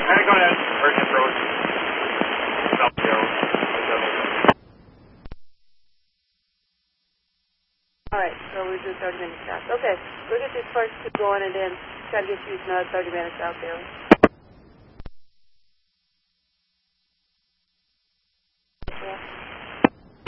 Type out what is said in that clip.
Go ahead. Merchant Road. South Hill. Alright, so we do 30 minutes south. Okay, we'll get these first two going and then try to get you another 30 minutes out there.